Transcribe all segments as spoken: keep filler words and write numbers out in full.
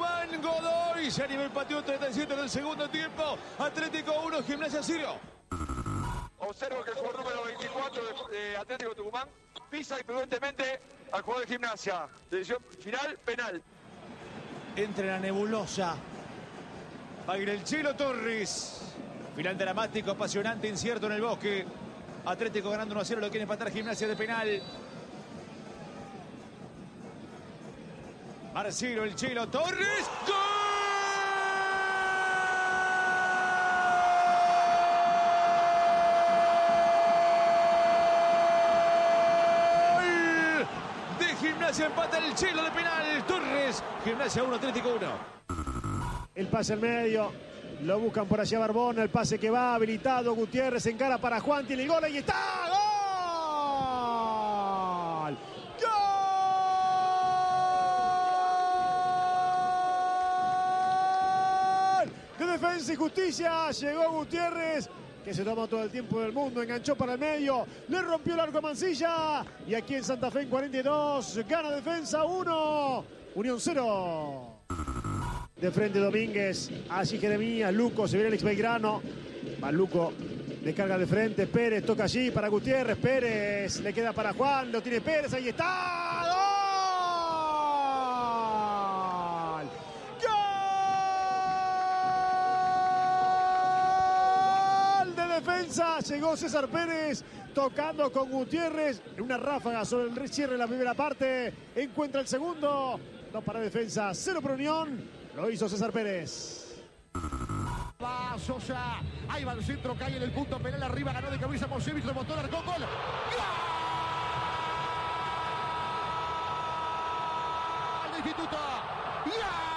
Tucumán. Godoy se animó, empató treinta y siete del segundo tiempo. Atlético uno, Gimnasia cero. Observo que el jugador número veinticuatro de, de Atlético Tucumán pisa imprudentemente al jugador de Gimnasia. Decisión final, penal. Entre la nebulosa. Va a ir el Chelo Torres. Final dramático, apasionante, incierto en el bosque. Atlético ganando uno a cero, lo quiere empatar Gimnasia de penal. Marcelo, el Chelo Torres. ¡Gol! Gimnasia empata el Chelo de penal. Torres. Gimnasia uno, Atlético uno. El pase al medio. Lo buscan por allá Barbón. El pase que va habilitado. Gutiérrez encara para Juan. Tiene el gol. Ahí está. ¡Gol! ¡Gol! De Defensa y Justicia. Llegó Gutiérrez, que se toma todo el tiempo del mundo, enganchó para el medio, le rompió el arco a Mancilla, y aquí en Santa Fe en cuarenta y dos, gana Defensa uno, Unión cero. De frente Domínguez, allí Jeremías, Luco, se viene el ex Belgrano, va Luco, descarga de frente, Pérez toca allí para Gutiérrez, Pérez le queda para Juan, lo tiene Pérez, ahí está, ¡gol! Defensa, llegó César Pérez tocando con Gutiérrez en una ráfaga sobre el cierre de la primera parte, encuentra el segundo, dos para Defensa, cero para Unión, lo hizo César Pérez. Va Sosa, ahí va el centro, cae en el punto penal, arriba ganó de cabeza Mosevich, rebotó el arco, gol. ¡Gol! ¡Al Instituto! ¡Gol!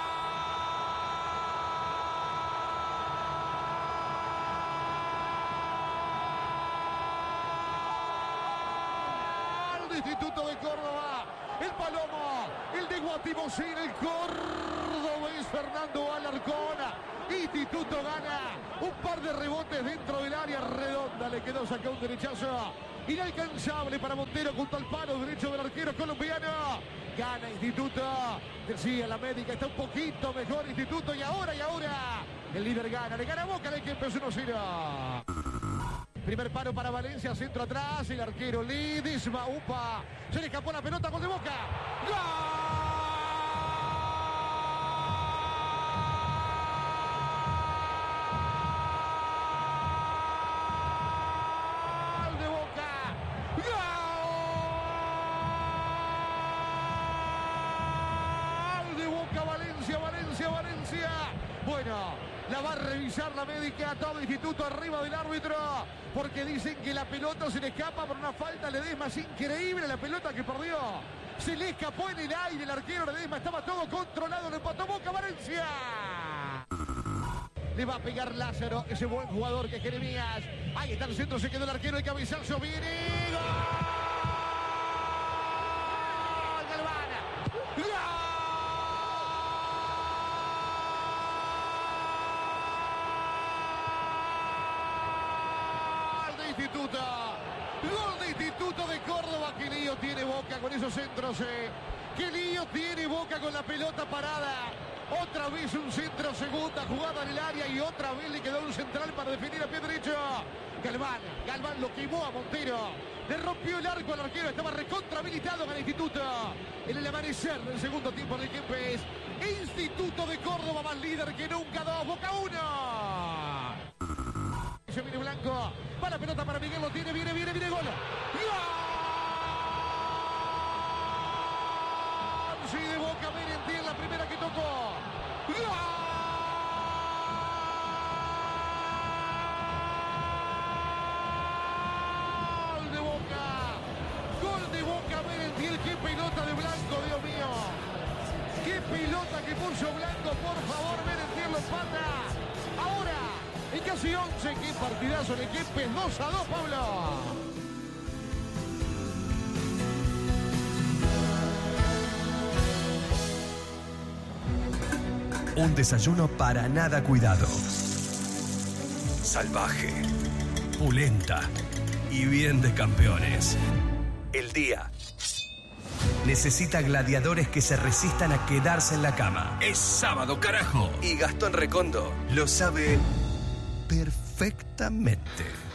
Instituto de Córdoba, el Palomo, el de Guatimosín, el cordobés Fernando Alarcón. Instituto gana, un par de rebotes dentro del área redonda, le quedó sacar un derechazo inalcanzable para Montero junto al palo derecho del arquero colombiano. Gana Instituto, decía la médica, está un poquito mejor Instituto, y ahora, y ahora, el líder gana, le gana Boca, de que empezó uno cero. Primer paro para Valencia, centro atrás, el arquero Lidisma, upa, se le escapó la pelota, gol de Boca. ¡Gol de Boca! ¡Gol de Boca! Valencia, Valencia, Valencia. Bueno, la va a revisar la médica, todo Instituto arriba del árbitro, porque dicen que la pelota se le escapa por una falta. Ledesma, es increíble la pelota que perdió. Se le escapó en el aire el arquero Ledesma, estaba todo controlado, le empató Boca, Valencia. Le va a pegar Lázaro, ese buen jugador que es Jeremías. Ahí está el centro, se quedó el arquero, el cabezazo viene. ¡Gol! Galván. ¡Gol! Instituto, gol de Instituto de Córdoba. Qué lío tiene Boca con esos centros, eh. Qué lío tiene Boca con la pelota parada. Otra vez un centro, segunda jugada en el área, y otra vez le quedó un central para definir a pie derecho. Galván, Galván lo quemó a Montero, le rompió el arco al arquero, estaba recontra habilitado con el Instituto. En el amanecer del segundo tiempo de Kempes, Instituto de Córdoba más líder que nunca, dos, Boca uno. Se viene Blanco, va la pelota para Miguel, lo tiene, viene, viene, viene, gol. ¡Gol! Sí, de Boca, Merenti en la primera que tocó. ¡Gol! De Boca, gol de Boca, Merenti, qué pelota de Blanco, Dios mío. Qué pelota que puso Blanco, por favor, Merenti lo empata. Ahora, en casi once, qué partidazo de Kempes, dos a dos, Pablo. Un desayuno para nada cuidado. Salvaje, pulenta y bien de campeones. El día necesita gladiadores que se resistan a quedarse en la cama. Es sábado, carajo. Y Gastón Recondo lo sabe perfectamente.